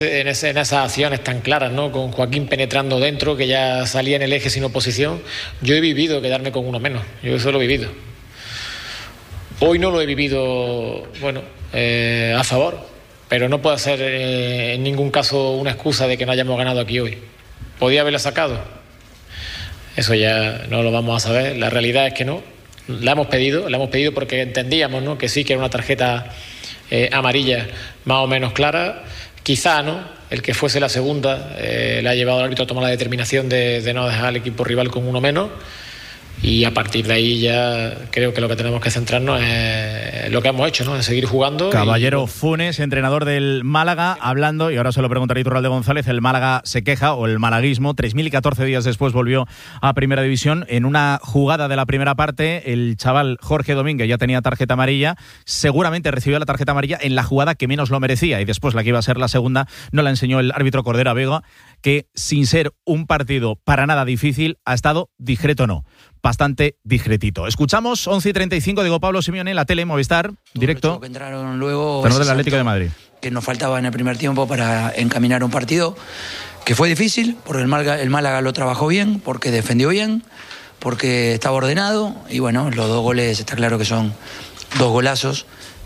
En esas acciones tan claras, ¿no? Con Joaquín penetrando dentro, que ya salía en el eje sin oposición. Yo he vivido quedarme con uno menos, yo eso lo he vivido. Hoy no lo he vivido, a favor, pero no puede ser en ningún caso una excusa de que no hayamos ganado aquí hoy. ¿Podía haberla sacado? Eso ya no lo vamos a saber. La realidad es que no. La hemos pedido porque entendíamos, ¿no? Que sí, que era una tarjeta amarilla más o menos clara. Quizá, ¿no? El que fuese la segunda le ha llevado al árbitro a tomar la determinación de no dejar al equipo rival con uno menos, y a partir de ahí ya creo que lo que tenemos que centrarnos es lo que hemos hecho, ¿no? En seguir jugando. Caballero Funes, entrenador del Málaga, hablando, y ahora se lo preguntará Iturralde González, el Málaga se queja, o el malaguismo, 3.014 días después volvió a Primera División. En una jugada de la primera parte, el chaval Jorge Domínguez ya tenía tarjeta amarilla, seguramente recibió la tarjeta amarilla en la jugada que menos lo merecía, y después la que iba a ser la segunda no la enseñó el árbitro Cordera Vega, que sin ser un partido para nada difícil, ha estado discreto no, bastante discretito. Escuchamos 11:35, Diego Pablo Simeone en la tele, Movistar, directo. Que entraron luego del Atlético de Madrid. Que nos faltaba en el primer tiempo para encaminar un partido que fue difícil, porque el Málaga lo trabajó bien, porque defendió bien, porque estaba ordenado, y bueno, los dos goles está claro que son dos golazos,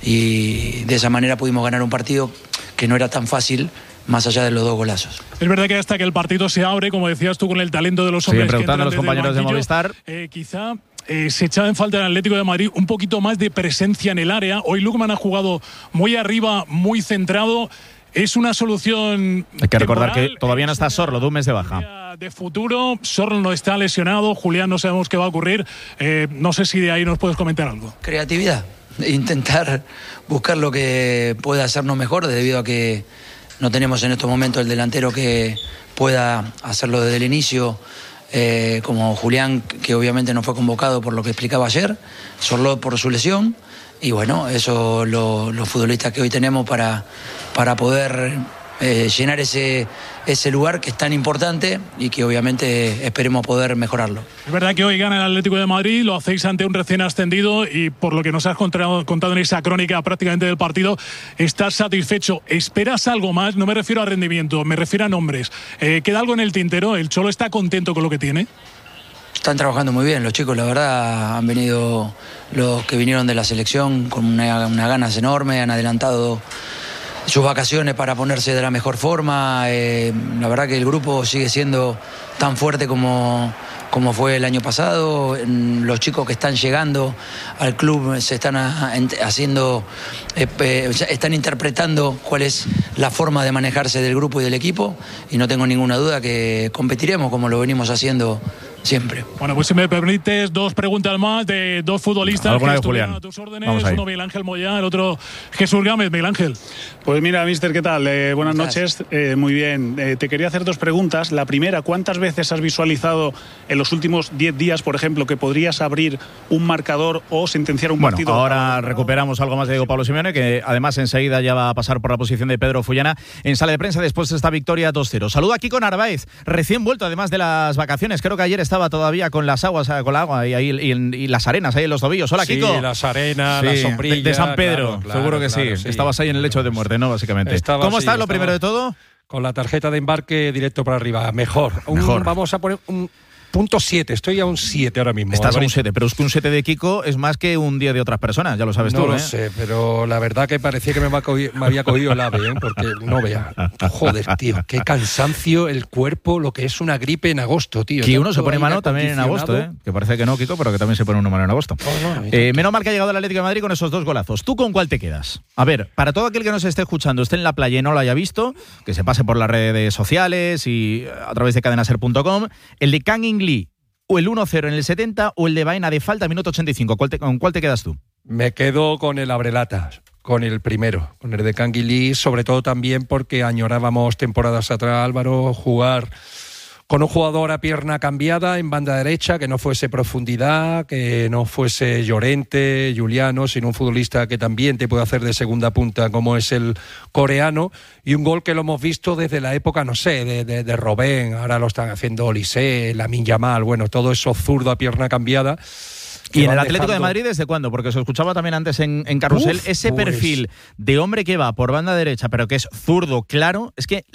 y de esa manera pudimos ganar un partido que no era tan fácil, más allá de los dos golazos. Es verdad que hasta que el partido se abre, como decías tú, con el talento de los hombres que entran a los compañeros de Movistar, quizá se echaba en falta en el Atlético de Madrid un poquito más de presencia en el área. Hoy Lookman ha jugado muy arriba, muy centrado. Es una solución. Hay que recordar que todavía no está Sorlo, de un mes de baja. De futuro, Sorlo no está lesionado, Julián no sabemos qué va a ocurrir. No sé si de ahí nos puedes comentar algo. Creatividad, intentar buscar lo que pueda hacernos mejor, debido a que no tenemos en estos momentos el delantero que pueda hacerlo desde el inicio, como Julián, que obviamente no fue convocado por lo que explicaba ayer, Sorlo por su lesión, y bueno, eso los futbolistas que hoy tenemos para poder llenar ese lugar que es tan importante, y que obviamente esperemos poder mejorarlo. Es verdad que hoy gana el Atlético de Madrid, lo hacéis ante un recién ascendido, y por lo que nos has contado en esa crónica prácticamente del partido, estás satisfecho. ¿Esperas algo más? No me refiero a rendimiento, me refiero a nombres. ¿Queda algo en el tintero? ¿El Cholo está contento con lo que tiene? Están trabajando muy bien los chicos, la verdad. Han venido los que vinieron de la selección con unas ganas enormes, han adelantado sus vacaciones para ponerse de la mejor forma. La verdad que el grupo sigue siendo tan fuerte como fue el año pasado. Los chicos que están llegando al club se están están interpretando cuál es la forma de manejarse del grupo y del equipo, y no tengo ninguna duda que competiremos como lo venimos haciendo siempre. Bueno, pues si me permites, dos preguntas más de dos futbolistas alguna que de Julián a tus órdenes. Uno Miguel Ángel Moyá, el otro Jesús Gámez. Miguel Ángel. Pues mira, mister, ¿qué tal? Buenas noches. Muy bien. Te quería hacer dos preguntas. La primera, ¿cuántas veces has visualizado en los últimos 10 días, por ejemplo, que podrías abrir un marcador o sentenciar un partido? Ahora recuperamos algo más de Diego Pablo Simeone, que además enseguida ya va a pasar por la posición de Pedro Fullana en sala de prensa después de esta victoria 2-0. Saludo aquí con Narváez, recién vuelto además de las vacaciones. Creo que ayer estaba todavía con las aguas, con el agua y las arenas ahí en los tobillos. Hola, Kiko. Sí, las arenas, las sombrillas. De San Pedro, claro, seguro que sí. Estabas ahí en el lecho de muerte, ¿no? Básicamente. ¿Cómo estás, lo primero de todo? Con la tarjeta de embarque directo para arriba. Mejor. Vamos a poner un punto 7, estoy a un 7 ahora mismo. Estás a un 7, pero es que un 7 de Kiko es más que un 10 de otras personas, ya lo sabes tú. No lo sé, pero la verdad que parecía que me había cogido el ave, porque no vea. Joder, tío, qué cansancio el cuerpo, lo que es una gripe en agosto, tío. Que uno se pone malo también en agosto, que parece que no, Kiko, pero que también se pone uno malo en agosto. Menos mal que ha llegado el Atlético de Madrid con esos dos golazos. ¿Tú con cuál te quedas? A ver, para todo aquel que nos esté escuchando, esté en la playa y no lo haya visto, que se pase por las redes sociales y a través de cadenaser.com, el de Kangin Lee, o el 1-0 en el 70 o el de Baena de falta, minuto 85. ¿Con cuál te quedas tú? Me quedo con el abrelatas, con el primero, con el de Kangin Lee, sobre todo también porque añorábamos temporadas atrás, Álvaro, jugar con un jugador a pierna cambiada en banda derecha, que no fuese profundidad, que no fuese Llorente, Juliano, sino un futbolista que también te puede hacer de segunda punta, como es el coreano, y un gol que lo hemos visto desde la época, no sé, de Robben, ahora lo están haciendo Olise, Lamine Yamal, bueno, todo eso zurdo a pierna cambiada, ¿Y en el Atlético de Madrid desde cuándo? Porque os escuchaba también antes en Carrusel, ese perfil de hombre que va por banda derecha, pero que es zurdo claro, es que